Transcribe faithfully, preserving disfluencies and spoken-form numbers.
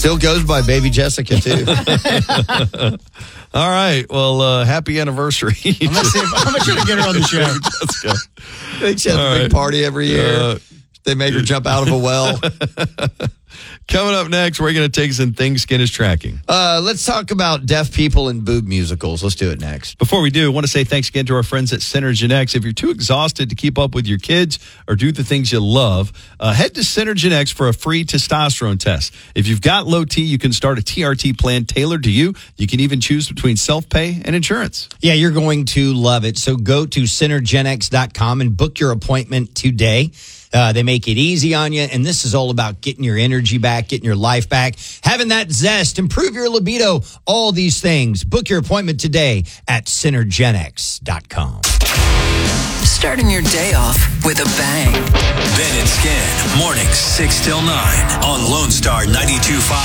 Still goes by Baby Jessica, too. All right. Well, uh, happy anniversary. I'm going to try to get her on the show. Jessica. They have a All big right. party every year. Uh, they make her jump out of a well. Coming up next, we're going to take some things Skin is tracking. Uh, let's talk about deaf people and boob musicals. Let's do it next. Before we do, I want to say thanks again to our friends at Synergen X. If you're too exhausted to keep up with your kids or do the things you love, uh, head to Synergen X for a free testosterone test. If you've got low T, you can start a T R T plan tailored to you. You can even choose between self-pay and insurance. Yeah, you're going to love it. So go to synergen x dot com and book your appointment today. Uh, they make it easy on you, and this is all about getting your energy back, getting your life back, having that zest, improve your libido, all these things. Book your appointment today at synergen x dot com. Starting your day off with a bang. Ben and Skin, mornings six till nine on Lone Star ninety-two